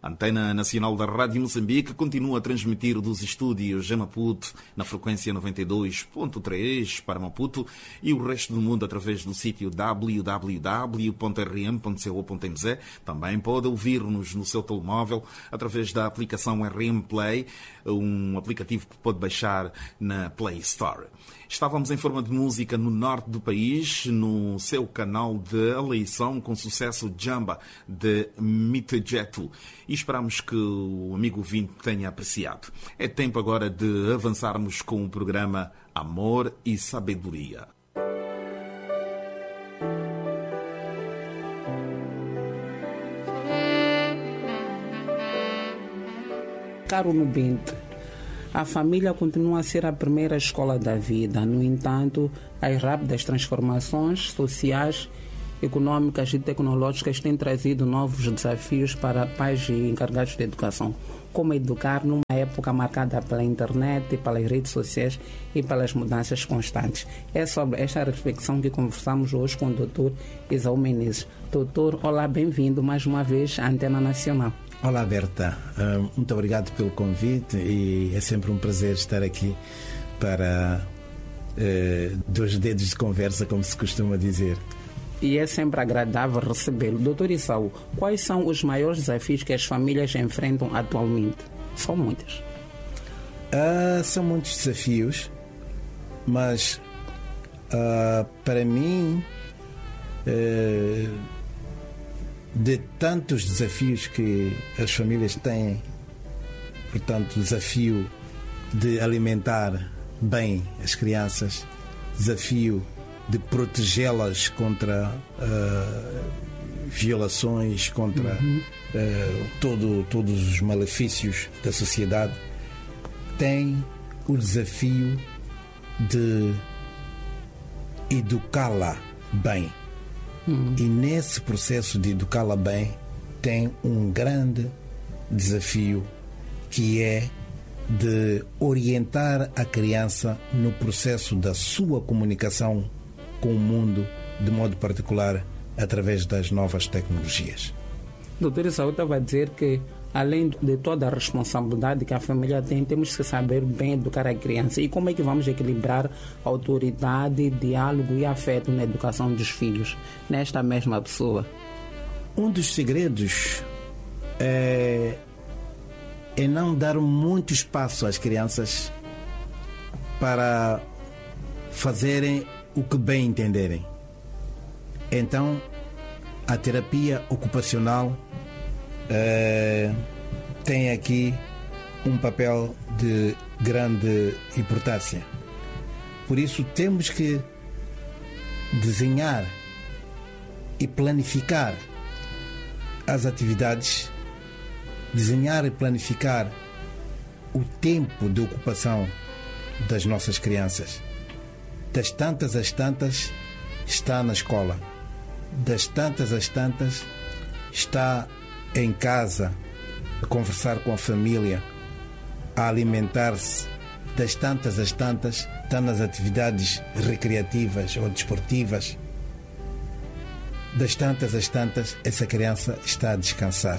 A Antena Nacional da Rádio Moçambique continua a transmitir dos estúdios em Maputo, na frequência 92.3 para Maputo e o resto do mundo através do sítio www.rm.co.mz. Também pode ouvir-nos no seu telemóvel através da aplicação RM Play, um aplicativo que pode baixar na Play Store. Estávamos em forma de música no norte do país, no seu canal de eleição com sucesso Jamba, de Mitejetu. E esperamos que o amigo ouvinte tenha apreciado. É tempo agora de avançarmos com o programa Amor e Sabedoria. Caro Nubente, a família continua a ser a primeira escola da vida. No entanto, as rápidas transformações sociais, econômicas e tecnológicas têm trazido novos desafios para pais e encarregados de educação. Como educar numa época marcada pela internet, pelas redes sociais e pelas mudanças constantes. É sobre esta reflexão que conversamos hoje com o Dr. Isaú Menezes. Doutor, olá, bem-vindo mais uma vez à Antena Nacional. Olá, Berta. Muito obrigado pelo convite e é sempre um prazer estar aqui para 2 dedos de conversa, como se costuma dizer. E é sempre agradável recebê-lo. Doutor Isaú, quais são os maiores desafios que as famílias enfrentam atualmente? São muitos. São muitos desafios, mas para mim, de tantos desafios que as famílias têm, portanto, desafio de alimentar bem as crianças, desafio de protegê-las contra violações, contra todos os malefícios da sociedade, tem o desafio de educá-la bem. E nesse processo de educá-la bem tem um grande desafio, que é de orientar a criança no processo da sua comunicação com o mundo, de modo particular através das novas tecnologias. Doutor Isaú estava a dizer que, além de toda a responsabilidade que a família tem, temos que saber bem educar a criança. E como é que vamos equilibrar autoridade, diálogo e afeto na educação dos filhos, nesta mesma pessoa? Um dos segredos é não dar muito espaço às crianças para fazerem o que bem entenderem. Então, a terapia ocupacional tem aqui um papel de grande importância. Por isso, temos que desenhar e planificar as atividades, desenhar e planificar o tempo de ocupação das nossas crianças. Das tantas às tantas está na escola, das tantas às tantas está em casa, a conversar com a família, a alimentar-se, das tantas às tantas está nas atividades recreativas ou desportivas, das tantas às tantas essa criança está a descansar.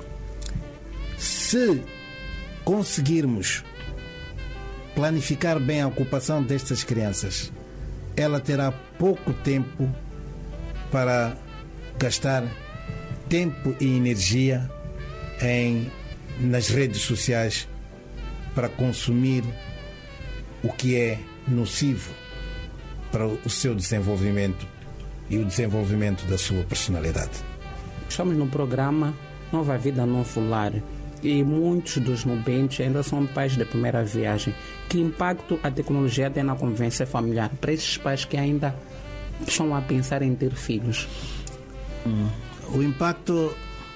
Se conseguirmos planificar bem a ocupação destas crianças, ela terá pouco tempo para gastar tempo e energia nas redes sociais para consumir o que é nocivo para o seu desenvolvimento e o desenvolvimento da sua personalidade. Estamos no programa Nova Vida Novo Lar e muitos dos nubentes ainda são pais de primeira viagem. Que impacto a tecnologia tem na convivência familiar para esses pais que ainda estão a pensar em ter filhos? O impacto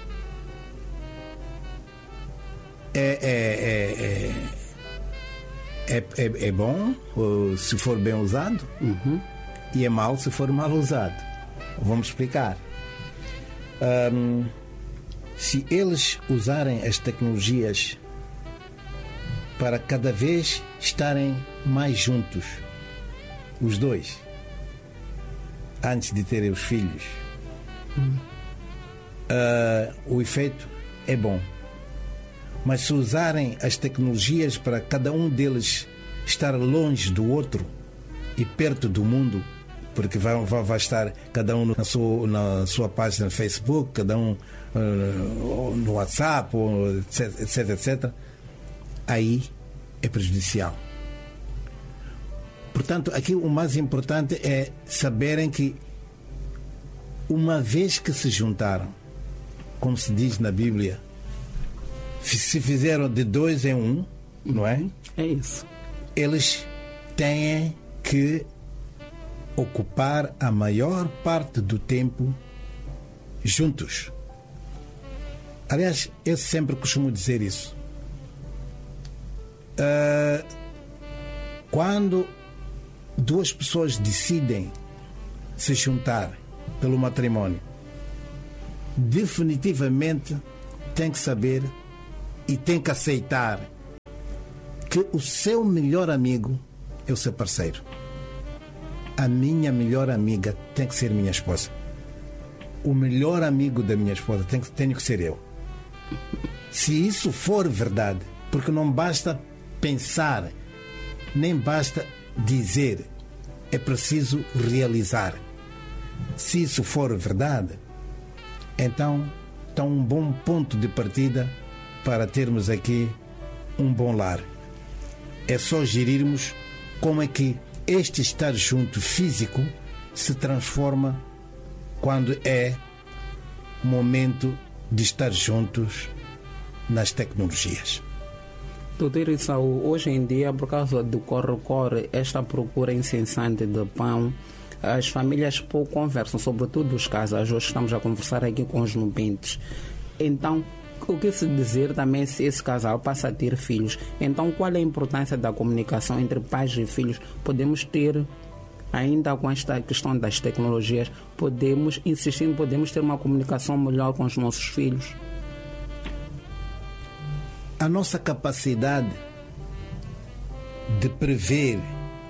é bom se for bem usado, e é mau se for mal usado. Vamos explicar. Se eles usarem as tecnologias para cada vez estarem mais juntos, os dois, antes de terem os filhos, o efeito é bom. Mas se usarem as tecnologias para cada um deles estar longe do outro e perto do mundo, porque vai estar cada um na sua página no Facebook, cada um no WhatsApp, etc. Aí é prejudicial. Portanto, aqui o mais importante é saberem que, uma vez que se juntaram, como se diz na Bíblia, se fizeram de 2 em 1, não é? É isso. Eles têm que ocupar a maior parte do tempo juntos. Aliás, eu sempre costumo dizer isso. Quando duas pessoas decidem se juntar pelo matrimônio, definitivamente tem que saber e tem que aceitar que o seu melhor amigo é o seu parceiro. A minha melhor amiga tem que ser minha esposa. O melhor amigo da minha esposa tenho que ser eu. Se isso for verdade, porque não basta pensar, nem basta dizer, é preciso realizar. Se isso for verdade, então está um bom ponto de partida para termos aqui um bom lar. É só gerirmos como é que este estar junto físico se transforma quando é momento de estar juntos nas tecnologias. Doutor Isaú, hoje em dia, por causa do corre-corre, esta procura incessante de pão, as famílias pouco conversam, sobretudo os casais. Hoje estamos a conversar aqui com os nubentes. Então, o que se dizer também se esse casal passa a ter filhos? Então, qual é a importância da comunicação entre pais e filhos? Podemos ter, ainda com esta questão das tecnologias, podemos ter uma comunicação melhor com os nossos filhos? A nossa capacidade de prever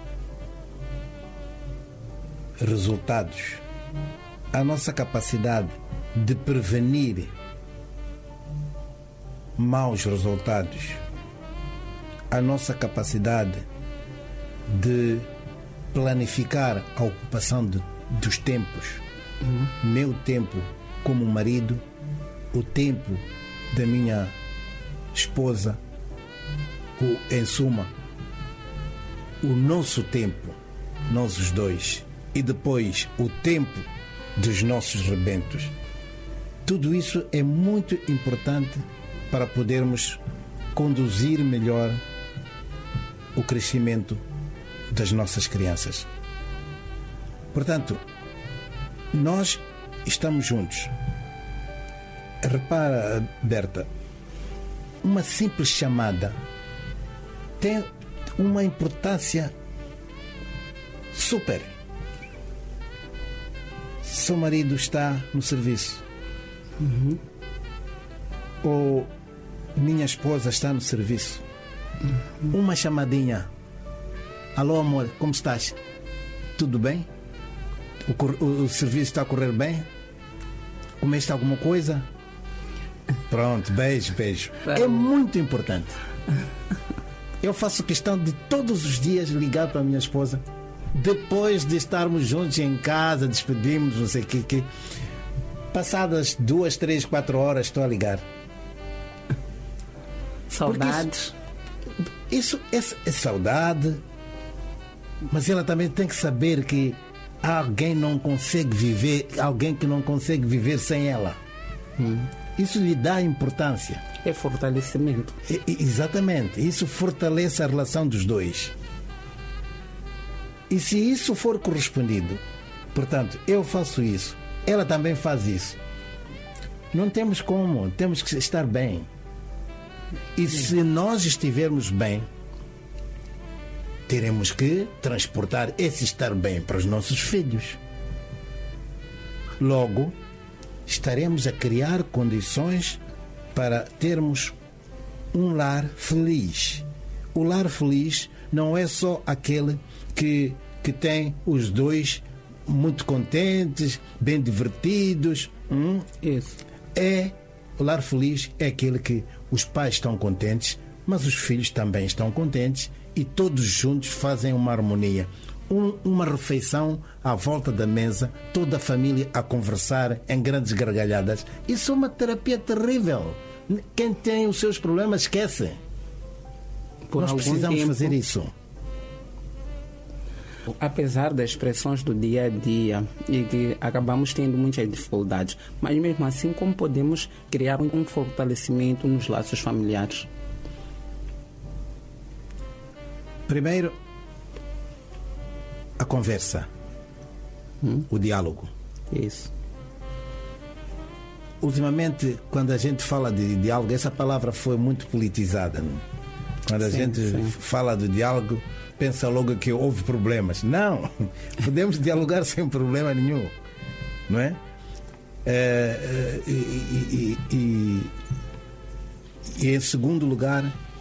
resultados, a nossa capacidade de prevenir maus resultados, a nossa capacidade de planificar a ocupação dos tempos, meu tempo como marido, o tempo da minha esposa, em suma, o nosso tempo, nós os dois, e depois o tempo dos nossos rebentos. Tudo isso é muito importante para podermos conduzir melhor o crescimento das nossas crianças. Portanto, nós estamos juntos. Repara, Berta, uma simples chamada tem uma importância super. Seu marido está no serviço, ou minha esposa está no serviço, uma chamadinha: alô amor, como estás? Tudo bem? O serviço está a correr bem? Comeste alguma coisa? Pronto, beijo. É muito importante. Eu faço questão de todos os dias ligar para a minha esposa, depois de estarmos juntos em casa, despedimos, não sei o que. Passadas 2, 3, 4 horas estou a ligar. Saudades. Isso é saudade, mas ela também tem que saber que alguém que não consegue viver sem ela. Isso lhe dá importância. É fortalecimento. Exatamente. Isso fortalece a relação dos dois. E se isso for correspondido, portanto, eu faço isso, ela também faz isso, não temos como, temos que estar bem. E se nós estivermos bem, teremos que transportar esse estar bem para os nossos filhos. Logo, estaremos a criar condições para termos um lar feliz. O lar feliz não é só aquele que tem os dois muito contentes, bem divertidos. Isso. É O lar feliz é aquele que os pais estão contentes, mas os filhos também estão contentes e todos juntos fazem uma harmonia. Uma refeição à volta da mesa, toda a família a conversar em grandes gargalhadas. Isso é uma terapia terrível. Quem tem os seus problemas esquece. Nós precisamos fazer isso. Apesar das pressões do dia a dia e que acabamos tendo muitas dificuldades, mas mesmo assim, como podemos criar um fortalecimento nos laços familiares? Primeiro, a conversa, o diálogo. Isso. Ultimamente, quando a gente fala de diálogo, essa palavra foi muito politizada. Não? Quando a gente fala de diálogo, pensa logo que houve problemas. Não, podemos dialogar sem problema nenhum, não é? E em segundo lugar,